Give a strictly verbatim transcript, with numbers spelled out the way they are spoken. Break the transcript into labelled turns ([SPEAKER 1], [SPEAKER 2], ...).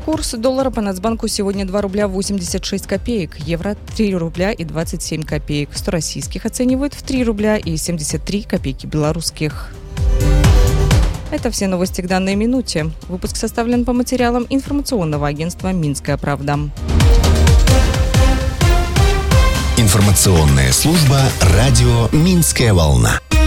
[SPEAKER 1] Курс доллара по Нацбанку сегодня два рубля восемьдесят шесть копеек, евро три рубля и двадцать семь копеек, сто российских оценивают в три рубля и семьдесят три копейки белорусских. Это все новости к данной минуте. Выпуск составлен по материалам информационного агентства «Минская правда».
[SPEAKER 2] Информационная служба радио «Минская волна».